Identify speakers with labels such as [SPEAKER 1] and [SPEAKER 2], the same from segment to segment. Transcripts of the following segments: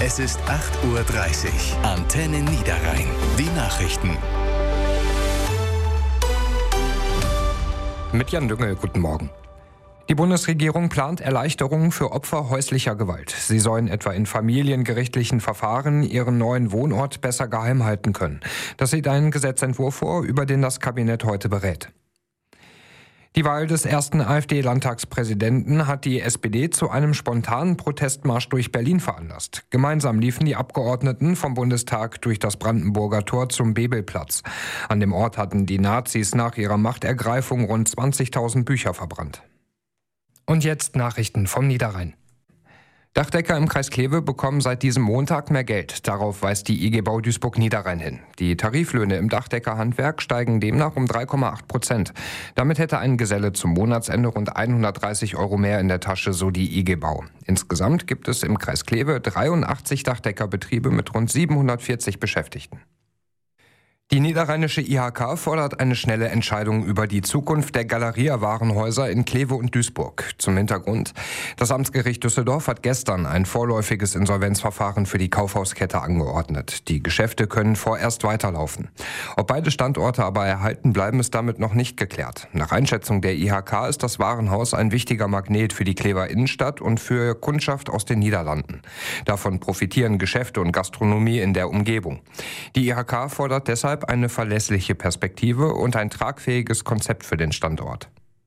[SPEAKER 1] Es ist 8:30 Uhr. Antenne Niederrhein. Die Nachrichten.
[SPEAKER 2] Mit Jan Düngel, guten Morgen. Die Bundesregierung plant Erleichterungen für Opfer häuslicher Gewalt. Sie sollen etwa in familiengerichtlichen Verfahren ihren neuen Wohnort besser geheim halten können. Das sieht ein Gesetzentwurf vor, über den das Kabinett heute berät. Die Wahl des ersten AfD-Landtagspräsidenten hat die SPD zu einem spontanen Protestmarsch durch Berlin veranlasst. Gemeinsam liefen die Abgeordneten vom Bundestag durch das Brandenburger Tor zum Bebelplatz. An dem Ort hatten die Nazis nach ihrer Machtergreifung rund 20.000 Bücher verbrannt. Und jetzt Nachrichten vom Niederrhein. Dachdecker im Kreis Kleve bekommen seit diesem Montag mehr Geld. Darauf weist die IG Bau Duisburg-Niederrhein hin. Die Tariflöhne im Dachdeckerhandwerk steigen demnach um 3,8%. Damit hätte ein Geselle zum Monatsende rund 130 € mehr in der Tasche, so die IG Bau. Insgesamt gibt es im Kreis Kleve 83 Dachdeckerbetriebe mit rund 740 Beschäftigten. Die niederrheinische IHK fordert eine schnelle Entscheidung über die Zukunft der Galeria-Warenhäuser in Kleve und Duisburg. Zum Hintergrund: Das Amtsgericht Düsseldorf hat gestern ein vorläufiges Insolvenzverfahren für die Kaufhauskette angeordnet. Die Geschäfte können vorerst weiterlaufen. Ob beide Standorte aber erhalten bleiben, ist damit noch nicht geklärt. Nach Einschätzung der IHK ist das Warenhaus ein wichtiger Magnet für die Klever Innenstadt und für Kundschaft aus den Niederlanden. Davon profitieren Geschäfte und Gastronomie in der Umgebung. Die IHK fordert deshalb eine verlässliche Perspektive und ein tragfähiges Konzept für den Standort.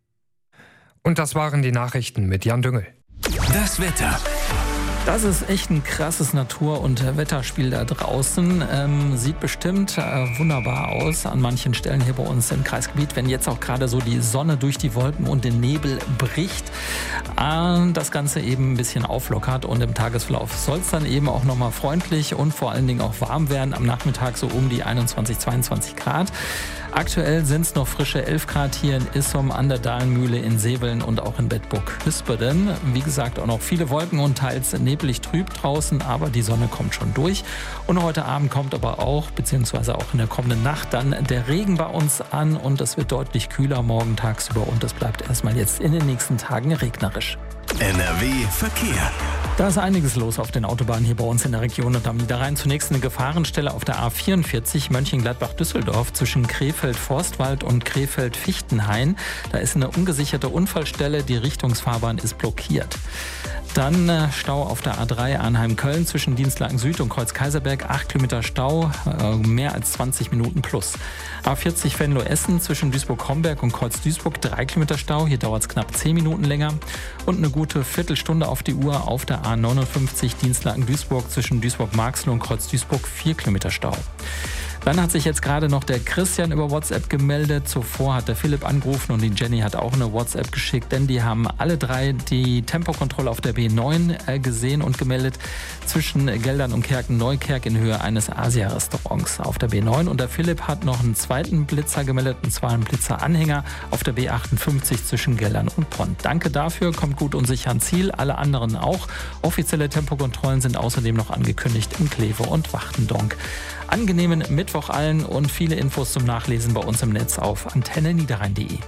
[SPEAKER 2] Und das waren die Nachrichten mit Jan Düngel.
[SPEAKER 1] Das Wetter.
[SPEAKER 3] Das ist echt ein krasses Natur- und Wetterspiel da draußen. Sieht bestimmt wunderbar aus an manchen Stellen hier bei uns im Kreisgebiet, wenn jetzt auch gerade so die Sonne durch die Wolken und den Nebel bricht. Das Ganze eben ein bisschen auflockert und im Tagesverlauf soll es dann eben auch nochmal freundlich und vor allen Dingen auch warm werden. Am Nachmittag so um die 21, 22 Grad. Aktuell sind es noch frische 11 Grad hier in Issom, an der Dahlenmühle, in Seveln und auch in Bedburg-Hüspeden. Wie gesagt, auch noch viele Wolken und teils neblig trüb draußen, aber die Sonne kommt schon durch. Und heute Abend kommt aber auch, beziehungsweise auch in der kommenden Nacht, dann der Regen bei uns an und es wird deutlich kühler morgen tagsüber und es bleibt erstmal jetzt in den nächsten Tagen regnerisch.
[SPEAKER 1] NRW Verkehr.
[SPEAKER 3] Da ist einiges los auf den Autobahnen hier bei uns in der Region und am Niederrhein. Zunächst eine Gefahrenstelle auf der A44 Mönchengladbach-Düsseldorf zwischen Krefeld-Forstwald und Krefeld-Fichtenhain. Da ist eine ungesicherte Unfallstelle, die Richtungsfahrbahn ist blockiert. Dann Stau auf der A3 Arnheim-Köln zwischen Dienstlaken Süd und Kreuz-Kaiserberg. 8 Kilometer Stau, mehr als 20 Minuten plus. A40 Venlo-Essen zwischen Duisburg-Homberg und Kreuz-Duisburg. 3 Kilometer Stau, hier dauert es knapp 10 Minuten länger. Und eine gute Viertelstunde auf die Uhr auf der A59 Dienstlaken-Duisburg zwischen Duisburg-Marxloh und Kreuz-Duisburg. 4 Kilometer Stau. Dann hat sich jetzt gerade noch der Christian über WhatsApp gemeldet. Zuvor hat der Philipp angerufen und die Jenny hat auch eine WhatsApp geschickt, denn die haben alle drei die Tempokontrolle auf der B9 gesehen und gemeldet zwischen Geldern und Kerken-Neukerk in Höhe eines Asia-Restaurants auf der B9. Und der Philipp hat noch einen zweiten Blitzer gemeldet, und zwar einen Blitzer-Anhänger auf der B58 zwischen Geldern und Bonn. Danke dafür, kommt gut und sicher ans Ziel, alle anderen auch. Offizielle Tempokontrollen sind außerdem noch angekündigt in Kleve und Wachtendonk. Angenehmen Mittwoch allen und viele Infos zum Nachlesen bei uns im Netz auf antenneniederrhein.de.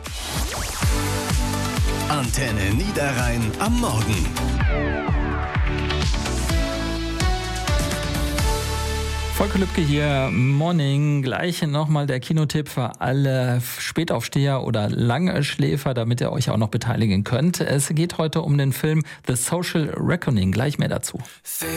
[SPEAKER 1] Antenne Niederrhein am Morgen.
[SPEAKER 3] Volker Lübke hier, Morning. Gleich nochmal der Kinotipp für alle Spätaufsteher oder Langschläfer, damit ihr euch auch noch beteiligen könnt. Es geht heute um den Film The Social Reckoning. Gleich mehr dazu.